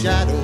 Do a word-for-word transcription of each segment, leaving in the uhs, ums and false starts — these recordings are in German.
shadow.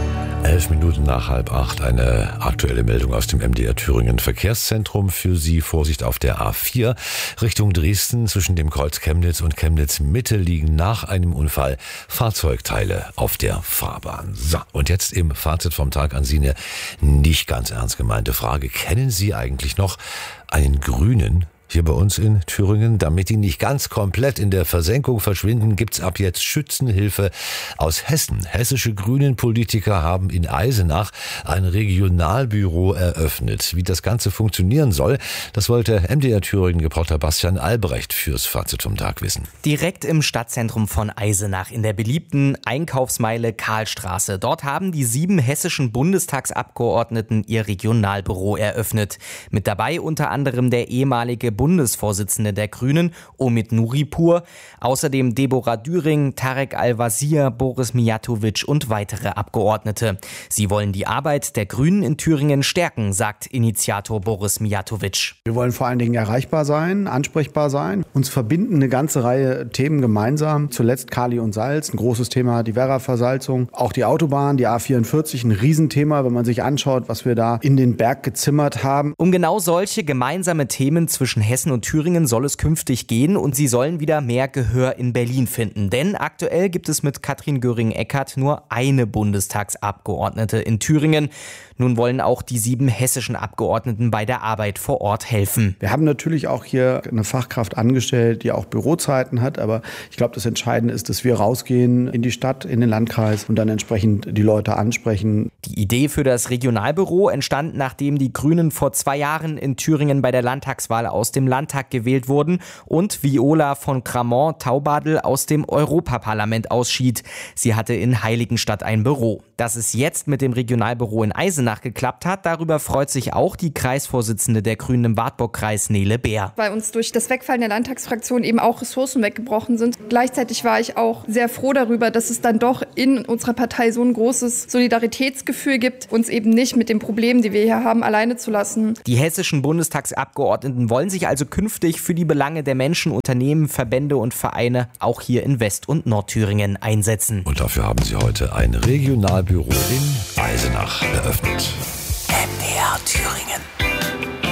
Elf Minuten nach halb acht, eine aktuelle Meldung aus dem M D R Thüringen Verkehrszentrum für Sie. Vorsicht auf der A vier Richtung Dresden. Zwischen dem Kreuz Chemnitz und Chemnitz Mitte liegen nach einem Unfall Fahrzeugteile auf der Fahrbahn. So, und jetzt im Fazit vom Tag an Sie eine nicht ganz ernst gemeinte Frage. Kennen Sie eigentlich noch einen Grünen hier bei uns in Thüringen? Damit die nicht ganz komplett in der Versenkung verschwinden, gibt's ab jetzt Schützenhilfe aus Hessen. Hessische Grünen-Politiker haben in Eisenach ein Regionalbüro eröffnet. Wie das Ganze funktionieren soll, das wollte M D R Thüringen-Reporter Bastian Albrecht fürs Fazit vom Tag wissen. Direkt im Stadtzentrum von Eisenach in der beliebten Einkaufsmeile Karlstraße. Dort haben die sieben hessischen Bundestagsabgeordneten ihr Regionalbüro eröffnet. Mit dabei unter anderem der ehemalige Bundesvorsitzende der Grünen, Omid Nuripur, außerdem Deborah Düring, Tarek Al-Wazir, Boris Mijatovic und weitere Abgeordnete. Sie wollen die Arbeit der Grünen in Thüringen stärken, sagt Initiator Boris Mijatovic. Wir wollen vor allen Dingen erreichbar sein, ansprechbar sein. Uns verbinden eine ganze Reihe Themen gemeinsam. Zuletzt Kali und Salz, ein großes Thema, die Werra-Versalzung. Auch die Autobahn, die A vierundvierzig, ein Riesenthema, wenn man sich anschaut, was wir da in den Berg gezimmert haben. Um genau solche gemeinsame Themen zwischen Hessen und Thüringen soll es künftig gehen und sie sollen wieder mehr Gehör in Berlin finden. Denn aktuell gibt es mit Katrin Göring-Eckardt nur eine Bundestagsabgeordnete in Thüringen. Nun wollen auch die sieben hessischen Abgeordneten bei der Arbeit vor Ort helfen. Wir haben natürlich auch hier eine Fachkraft angestellt, die auch Bürozeiten hat. Aber ich glaube, das Entscheidende ist, dass wir rausgehen in die Stadt, in den Landkreis und dann entsprechend die Leute ansprechen. Die Idee für das Regionalbüro entstand, nachdem die Grünen vor zwei Jahren in Thüringen bei der Landtagswahl aus dem Landtag gewählt wurden und Viola von Kramon-Taubadel aus dem Europaparlament ausschied. Sie hatte in Heiligenstadt ein Büro. Dass es jetzt mit dem Regionalbüro in Eisenach geklappt hat, darüber freut sich auch die Kreisvorsitzende der Grünen im Wartburg-Kreis, Nele Beer. Weil uns durch das Wegfallen der Landtagsfraktion eben auch Ressourcen weggebrochen sind. Gleichzeitig war ich auch sehr froh darüber, dass es dann doch in unserer Partei so ein großes Solidaritätsgefühl gibt, uns eben nicht mit den Problemen, die wir hier haben, alleine zu lassen. Die hessischen Bundestagsabgeordneten wollen sich also künftig für die Belange der Menschen, Unternehmen, Verbände und Vereine auch hier in West- und Nordthüringen einsetzen. Und dafür haben sie heute ein Regionalbüro in Eisenach eröffnet. M D R Thüringen.